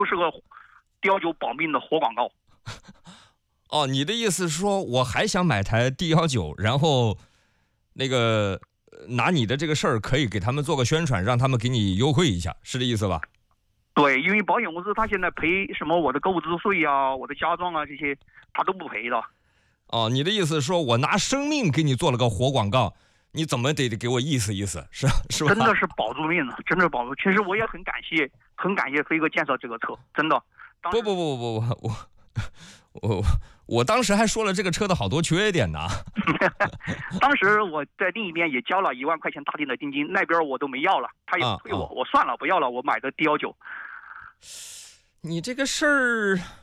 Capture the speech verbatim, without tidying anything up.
是个D 一九保命的活广告。 哦，你的意思是说，我还想买台 D 一九，然后那个拿你的这个事儿可以给他们做个宣传，让他们给你优惠一下，是这意思吧？ 对，因为保险公司他现在赔什么我的购置税啊、我的家装啊这些，他都不赔的。 哦，你的意思是说我拿生命给你做了个活广告，你怎么得给我意思意思，是是吧？ 真的是保住命了，真的是保住。其实我也很感谢，很感谢飞哥介绍这个车，真的。 不不不不不，我我我当时还说了这个车的好多缺点呢。 当时我在另一边也交了一万块钱大定的定金，那边我都没要了，他也不退我， 啊啊、 我算了，不要了，我买的 D 一九。 你这个事儿。